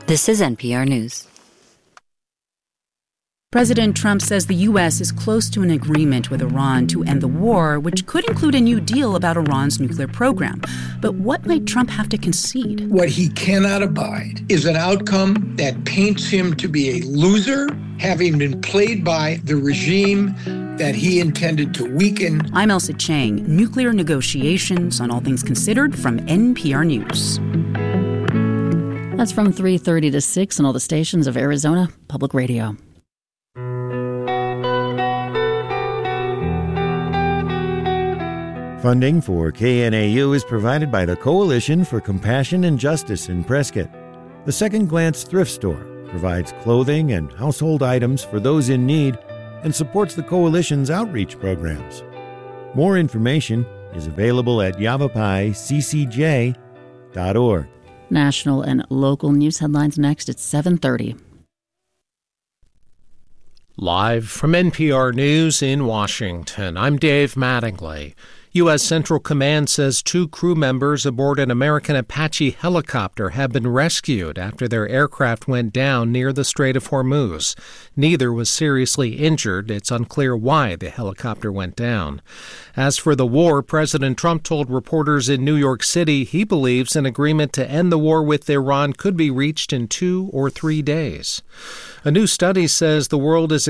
This is NPR News. President Trump says the U.S. is close to an agreement with Iran to end the war, which could include a new deal about Iran's nuclear program. But what might Trump have to concede? What he cannot abide is an outcome that paints him to be a loser, having been played by the regime that he intended to weaken. I'm Elsa Chang. Nuclear negotiations on All Things Considered from NPR News. That's from 3:30 to 6 on all the stations of Arizona Public Radio. Funding for KNAU is provided by the Coalition for Compassion and Justice in Prescott. The Second Glance Thrift Store provides clothing and household items for those in need and supports the Coalition's outreach programs. More information is available at yavapai.ccj.org. National and local news headlines next at 7:30. Live from NPR News in Washington, I'm Dave Mattingly. U.S. Central Command says 2 crew members aboard an American Apache helicopter have been rescued after their aircraft went down near the Strait of Hormuz. Neither was seriously injured. It's unclear why the helicopter went down. As for the war, President Trump told reporters in New York City he believes an agreement to end the war with Iran could be reached in 2 or 3 days. A new study says the world is